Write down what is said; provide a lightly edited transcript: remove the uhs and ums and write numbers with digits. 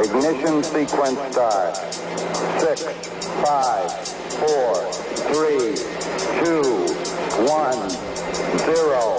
Ignition sequence start. 6, 5, 4, 3, 2, 1, 0.